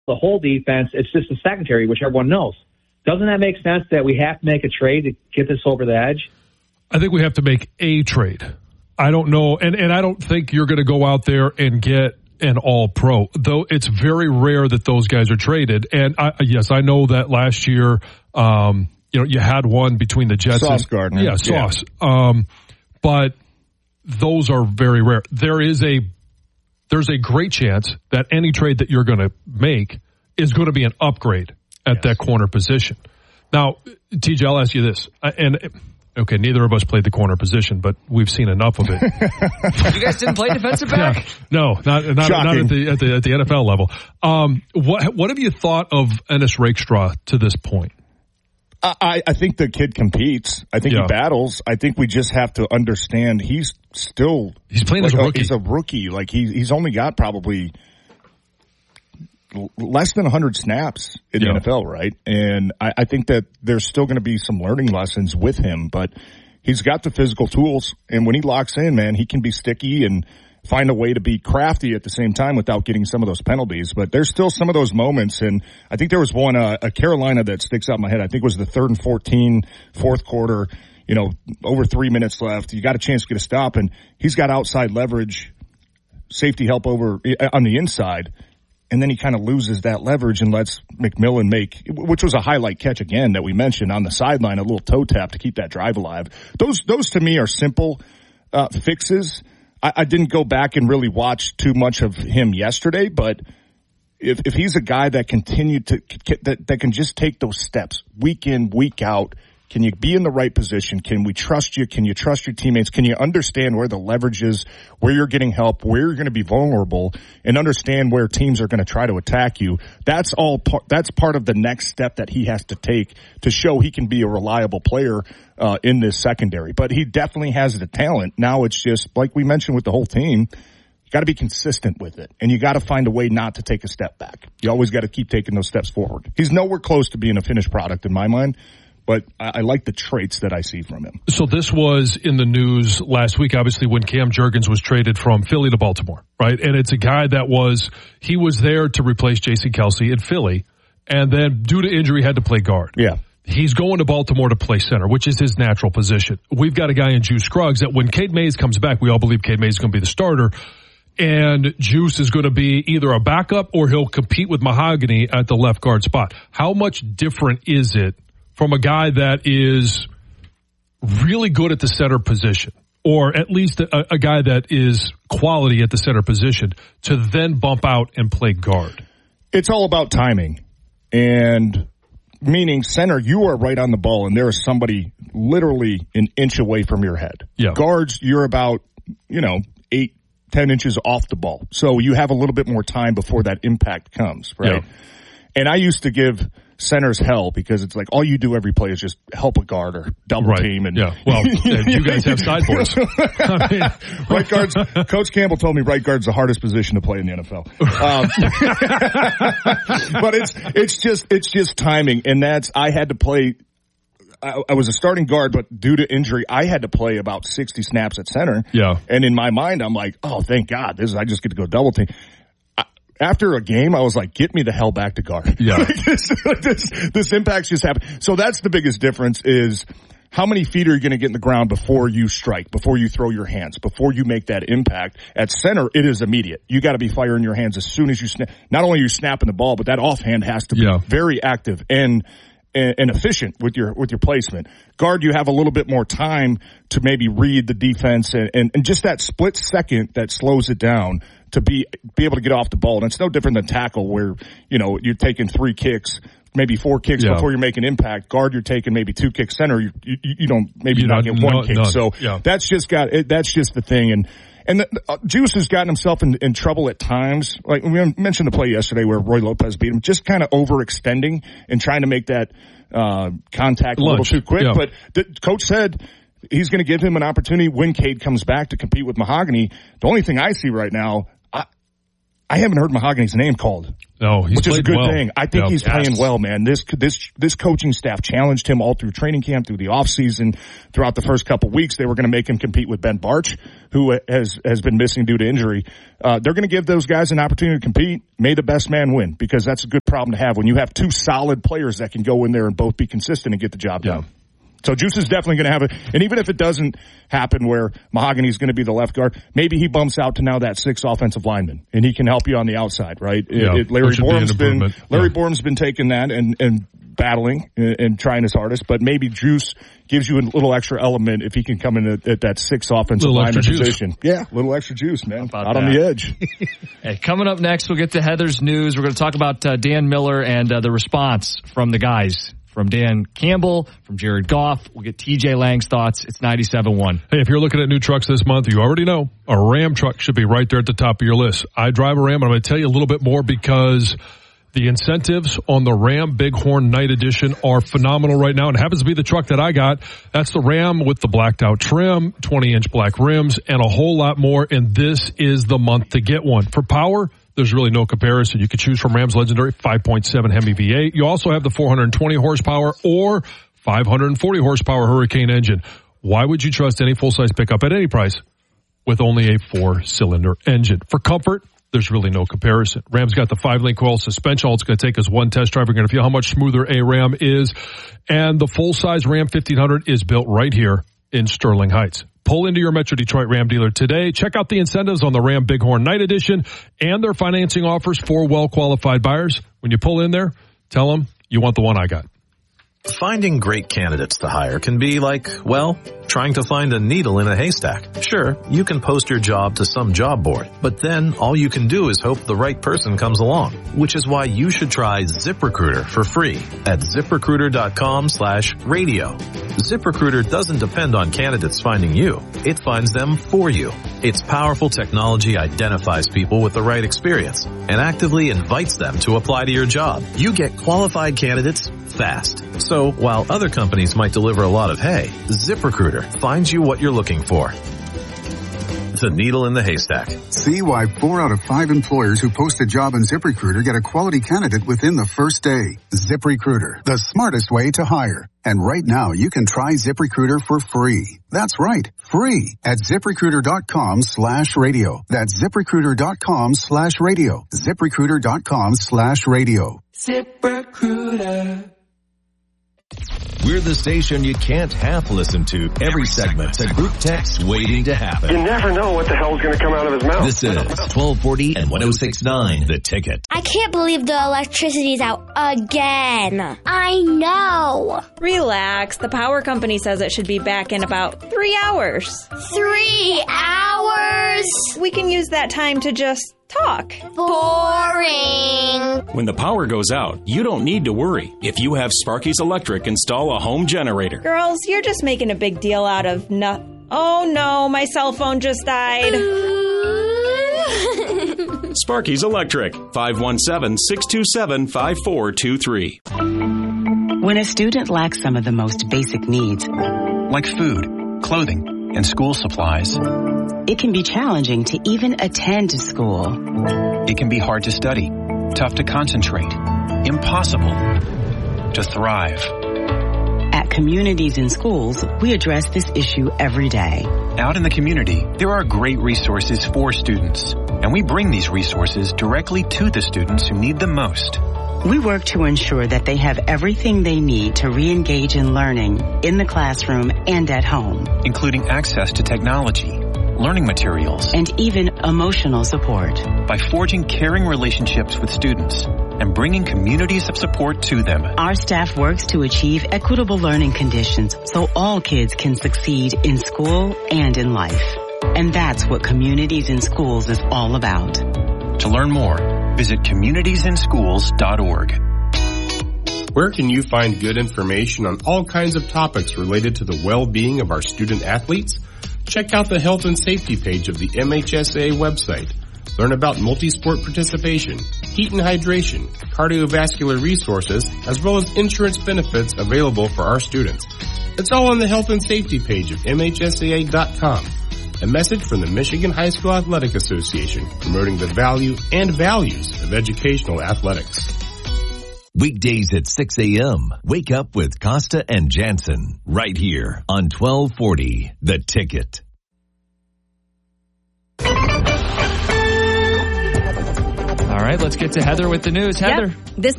the whole defense. It's just the secondary, which everyone knows. Doesn't that make sense that we have to make a trade to get this over the edge? I think we have to make a trade. I don't know, and I don't think you're going to go out there and get an all-pro, though it's very rare that those guys are traded. And I know that last year, you had one between the Jets Sauce Gardner. Yeah, Sauce. Yeah. But those are very rare. There's a great chance that any trade that you're going to make is going to be an upgrade at that corner position. Now, TJ, I'll ask you this, okay, neither of us played the corner position, but we've seen enough of it. You guys didn't play defensive back? No, not at the NFL level. What have you thought of Ennis Rakestraw to this point? I think the kid competes. I think he battles. I think we just have to understand he's playing as a rookie. He's a rookie. Like he's only got probably less than 100 snaps in the NFL, right? And I think that there's still going to be some learning lessons with him, but he's got the physical tools, and when he locks in, man, he can be sticky and find a way to be crafty at the same time without getting some of those penalties. But there's still some of those moments, and I think there was one, a Carolina that sticks out in my head. I think it was the 3rd and 14, fourth quarter, over 3 minutes left. You got a chance to get a stop, and he's got outside leverage, safety help over on the inside. And then he kind of loses that leverage and lets McMillan make, which was a highlight catch again that we mentioned on the sideline, a little toe tap to keep that drive alive. Those to me are simple fixes. I didn't go back and really watch too much of him yesterday, but if he's a guy that that can just take those steps week in, week out, can you be in the right position? Can we trust you? Can you trust your teammates? Can you understand where the leverage is, where you're getting help, where you're going to be vulnerable, and understand where teams are going to try to attack you? That's part of the next step that he has to take to show he can be a reliable player in this secondary. But he definitely has the talent. Now it's just, like we mentioned with the whole team, you got to be consistent with it, and you got to find a way not to take a step back. You always got to keep taking those steps forward. He's nowhere close to being a finished product in my mind. But I like the traits that I see from him. So this was in the news last week, obviously, when Cam Jurgens was traded from Philly to Baltimore, right? And it's a guy he was there to replace J.C. Kelsey in Philly, and then due to injury had to play guard. Yeah. He's going to Baltimore to play center, which is his natural position. We've got a guy in Juice Scruggs that when Cade Mays comes back, we all believe Cade Mays is going to be the starter, and Juice is going to be either a backup or he'll compete with Mahogany at the left guard spot. How much different is it from a guy that is really good at the center position, or at least a guy that is quality at the center position, to then bump out and play guard? It's all about timing. And meaning center, you are right on the ball, and there is somebody literally an inch away from your head. Yeah. Guards, you're about, 8-10 inches off the ball. So you have a little bit more time before that impact comes, right? Yeah. And I used to give centers hell because it's like all you do every play is just help a guard or double team. And yeah, well, you guys have sideboards. Right guards. Coach Campbell told me right guard's the hardest position to play in the NFL. But it's just timing, and I had to play. I was a starting guard, but due to injury, I had to play about 60 snaps at center. Yeah, and in my mind, I'm like, oh, thank God, I just get to go double team. After a game, I was like, get me the hell back to guard. Yeah. This impact's just happened. So that's the biggest difference is how many feet are you going to get in the ground before you strike, before you throw your hands, before you make that impact. At center, it is immediate. You got to be firing your hands as soon as you snap. Not only are you snapping the ball, but that offhand has to be very active and efficient with your placement. Guard, you have a little bit more time to maybe read the defense and just that split second that slows it down to be able to get off the ball. And it's no different than tackle where, you're taking 3 kicks, maybe 4 kicks before you make an impact. Guard, you're taking maybe 2 kicks. Center, you don't not get 1 kick. So that's just the thing. And Juice has gotten himself in trouble at times. Like we mentioned the play yesterday where Roy Lopez beat him, just kind of overextending and trying to make that contact a little too quick. Yeah. But the coach said he's going to give him an opportunity when Cade comes back to compete with Mahogany. The only thing I see right now, I haven't heard Mahogany's name called. No, which is a good thing. I think he's playing well, man. This coaching staff challenged him all through training camp, through the offseason, throughout the first couple weeks. They were going to make him compete with Ben Barch, who has been missing due to injury. They're going to give those guys an opportunity to compete. May the best man win, because that's a good problem to have when you have two solid players that can go in there and both be consistent and get the job done. So Juice is definitely going to have it. And even if it doesn't happen where Mahogany is going to be the left guard, maybe he bumps out to now that 6th offensive lineman, and he can help you on the outside, right? Larry Borum's been taking that and battling and trying his hardest, but maybe Juice gives you a little extra element if he can come in at that 6th offensive lineman position. Yeah, a little extra juice, man. Out on the edge. Hey, coming up next, we'll get to Heather's news. We're going to talk about Dan Miller and the response from the guys. From Dan Campbell, from Jared Goff. We'll get TJ Lang's thoughts. It's 97.1. Hey, if you're looking at new trucks this month, you already know a Ram truck should be right there at the top of your list. I drive a Ram, and I'm going to tell you a little bit more because the incentives on the Ram Bighorn Night Edition are phenomenal right now. It happens to be the truck that I got. That's the Ram with the blacked out trim, 20-inch black rims, and a whole lot more, and this is the month to get one. For power, there's really no comparison. You could choose from Ram's legendary 5.7 Hemi V8. You also have the 420 horsepower or 540 horsepower Hurricane engine. Why would you trust any full-size pickup at any price with only a 4-cylinder engine? For comfort, there's really no comparison. Ram's got the 5-link coil suspension. All it's going to take is one test drive. You're going to feel how much smoother a Ram is. And the full-size Ram 1500 is built right here in Sterling Heights. Pull into your Metro Detroit Ram dealer today. Check out the incentives on the Ram Bighorn Night Edition and their financing offers for well-qualified buyers. When you pull in there, tell them you want the one I got. Finding great candidates to hire can be like, well, trying to find a needle in a haystack. Sure, you can post your job to some job board, but then all you can do is hope the right person comes along, which is why you should try ZipRecruiter for free at ZipRecruiter.com/radio. ZipRecruiter doesn't depend on candidates finding you. It finds them for you. Its powerful technology identifies people with the right experience and actively invites them to apply to your job. You get qualified candidates fast. So while other companies might deliver a lot of hay, ZipRecruiter finds you what you're looking for. The needle in the haystack. See why 4 out of 5 employers who post a job on ZipRecruiter get a quality candidate within the first day. ZipRecruiter, the smartest way to hire. And right now, you can try ZipRecruiter for free. That's right, free at ZipRecruiter.com/radio. That's ZipRecruiter.com/radio. ZipRecruiter.com/radio. ZipRecruiter. We're the station you can't half listen to. Every segment's a group text waiting to happen. You never know what the hell's going to come out of his mouth. This is 1240 and 106.9 The Ticket. I can't believe the electricity's out again. I know. Relax. The power company says it should be back in about 3 hours. 3 hours? We can use that time to just talk. Boring. When the power goes out, you don't need to worry. If you have Sparky's Electric install a home generator. Girls, you're just making a big deal out of nothing. Oh no, my cell phone just died. Sparky's Electric, 517-627-5423. When a student lacks some of the most basic needs, like food, clothing, and school supplies, it can be challenging to even attend school. It can be hard to study, tough to concentrate, impossible to thrive. At Communities in Schools, we address this issue every day. Out in the community, there are great resources for students, and we bring these resources directly to the students who need them most. We work to ensure that they have everything they need to re-engage in learning in the classroom and at home, including access to technology, learning materials, and even emotional support. By forging caring relationships with students and bringing communities of support to them, our staff works to achieve equitable learning conditions so all kids can succeed in school and in life. And that's what Communities in Schools is all about. To learn more, visit communitiesinschools.org. Where can you find good information on all kinds of topics related to the well-being of our student athletes? Check out the health and safety page of the MHSAA website. Learn about multi-sport participation, heat and hydration, cardiovascular resources, as well as insurance benefits available for our students. It's all on the health and safety page of MHSAA.com. A message from the Michigan High School Athletic Association, promoting the value and values of educational athletics. Weekdays at 6 a.m. Wake up with Costa and Jansen right here on 1240 The Ticket. All right, let's get to Heather with the news. Heather. This